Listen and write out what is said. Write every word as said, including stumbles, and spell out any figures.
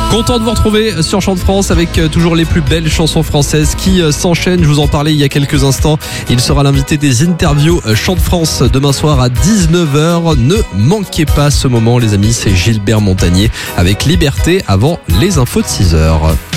Content de vous retrouver sur Chant de France avec toujours les plus belles chansons françaises qui s'enchaînent. Je vous en parlais il y a quelques instants. Il sera l'invité des interviews Chant de France demain soir à dix-neuf heures. Ne manquez pas ce moment les amis, c'est Gilbert Montagnier avec Liberté avant les infos de six heures.